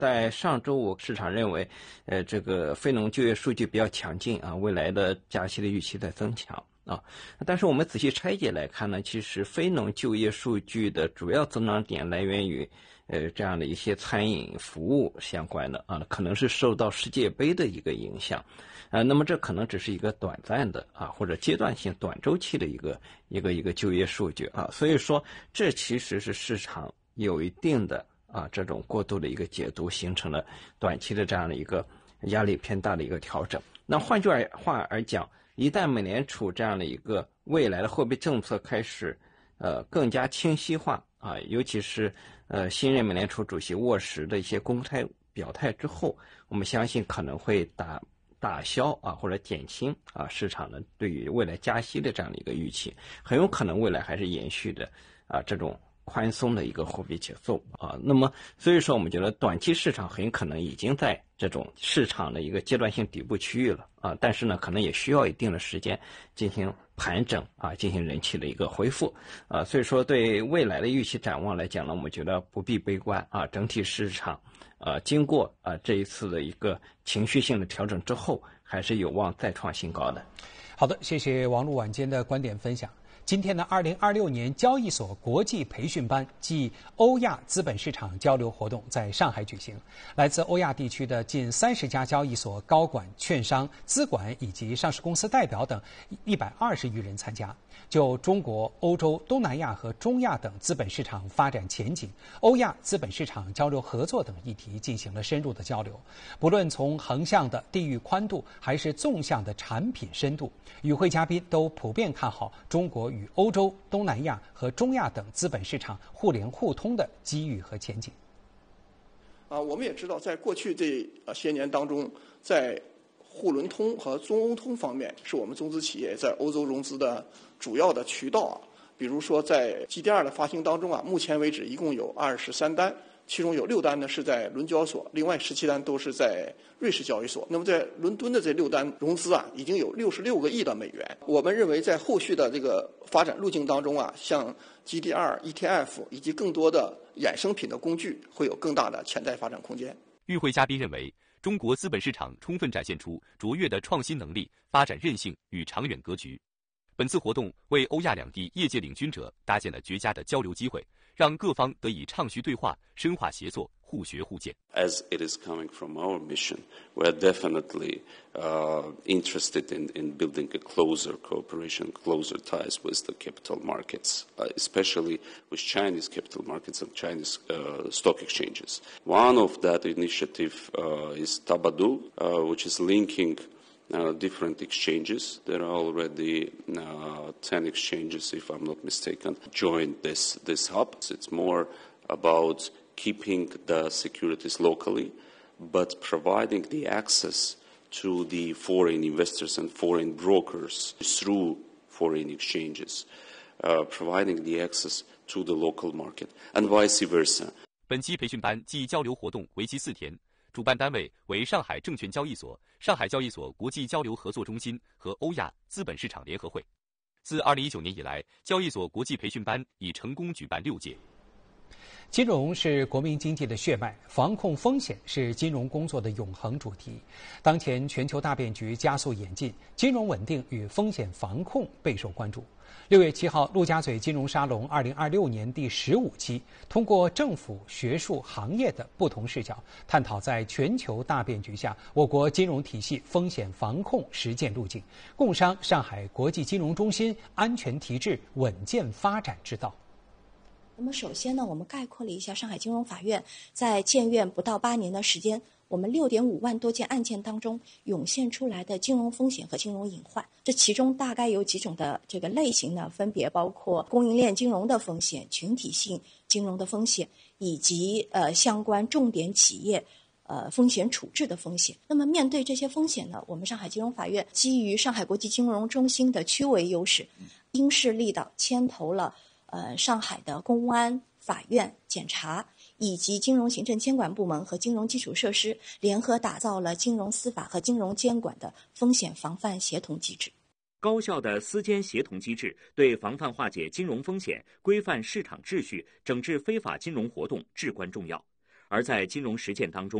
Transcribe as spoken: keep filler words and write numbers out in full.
在上周五，市场认为，呃，这个非农就业数据比较强劲啊，未来的加息的预期在增强啊。但是我们仔细拆解来看呢，其实非农就业数据的主要增长点来源于，呃，这样的一些餐饮服务相关的啊，可能是受到世界杯的一个影响，啊，那么这可能只是一个短暂的啊或者阶段性、短周期的一个一个一个就业数据啊，所以说这其实是市场有一定的。啊，这种过度的一个解读，形成了短期的这样的一个压力偏大的一个调整。那换句话而讲，一旦美联储这样的一个未来的货币政策开始呃更加清晰化啊，尤其是呃新任美联储主席沃什的一些公开表态之后，我们相信可能会打打消啊或者减轻啊市场的对于未来加息的这样的一个预期，很有可能未来还是延续的啊这种。宽松的一个货币节奏啊，那么所以说我们觉得短期市场很可能已经在这种市场的一个阶段性底部区域了啊，但是呢，可能也需要一定的时间进行盘整啊，进行人气的一个恢复啊，所以说对未来的预期展望来讲呢，我们觉得不必悲观啊，整体市场呃经过啊这一次的一个情绪性的调整之后，还是有望再创新高的。 好的，谢谢王璐晚间的观点分享。今天的二零二六年交易所国际培训班暨欧亚资本市场交流活动在上海举行，来自欧亚地区的近三十家交易所高管、券商、资管以及上市公司代表等一百二十余人参加，就中国、欧洲、东南亚和中亚等资本市场发展前景、欧亚资本市场交流合作等议题进行了深入的交流。不论从横向的地域宽度，还是纵向的产品深度，与会嘉宾都普遍看好中国与欧洲、东南亚和中亚等资本市场互联互通的机遇和前景。 啊，我们也知道，在过去这些年当中，在沪伦通和中欧通方面，是我们中资企业在欧洲融资的主要的渠道啊。比如说，在 G D R 的发行当中啊，目前为止一共有二十三单。其中有六单呢是在伦交所，另外十七单都是在瑞士交易所。那么在伦敦的这六单融资啊，已经有六十六个亿的美元。我们认为在后续的这个发展路径当中啊，像 G D R、E T F 以及更多的衍生品的工具会有更大的潜在发展空间。 与会嘉宾认为，中国资本市场充分展现出卓越的创新能力、发展韧性与长远格局。本次活动为欧亚两地业界领军者搭建了绝佳的交流机会，让各方得以畅叙对话、深化协作、互学互鉴。 As it is coming from our mission, we are definitely uh, interested in, in building a closer cooperation, closer ties with the capital markets, uh, especially with Chinese capital markets and Chinese uh, stock exchanges. One of that initiative uh, is Tabadul, uh, which is linking Uh, different exchanges. There are already uh, ten exchanges, if I'm not mistaken, joined this, this hub. It's more about keeping the securities locally, but providing the access to the foreign investors and foreign brokers through foreign exchanges, uh, providing the access to the local market, and vice versa. 本期培训班暨交流活动为期四天。主办单位为上海证券交易所、上海交易所国际交流合作中心和欧亚资本市场联合会。自二零一九年以来，交易所国际培训班已成功举办六届。 金融是国民经济的血脉，防控风险是金融工作的永恒主题。当前全球大变局加速演进，金融稳定与风险防控备受关注。六月七号，陆家嘴金融沙龙二零二六年第十五期，通过政府、学术、行业的不同视角，探讨在全球大变局下，我国金融体系风险防控实践路径，共商上海国际金融中心安全提质、稳健发展之道。 那么首先呢，我们概括了一下上海金融法院在建院不到八年的时间，我们 六点五万多件案件当中涌现出来的金融风险和金融隐患，这其中大概有几种的这个类型呢，分别包括供应链金融的风险、群体性金融的风险，以及呃相关重点企业呃风险处置的风险。那么面对这些风险呢，我们上海金融法院基于上海国际金融中心的区位优势，因势利导牵头了呃上海的公安、法院、检察以及金融行政监管部门和金融基础设施联合打造了金融司法和金融监管的风险防范协同机制。 高效的司监协同机制对防范化解金融风险、规范市场秩序、整治非法金融活动至关重要。 而在金融实践当中，